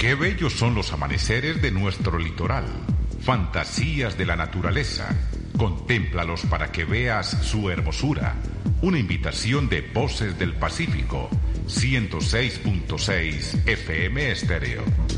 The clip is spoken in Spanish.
Qué bellos son los amaneceres de nuestro litoral. Fantasías de la naturaleza. Contémplalos para que veas su hermosura. Una invitación de Voces del Pacífico. 106.6 FM Estéreo.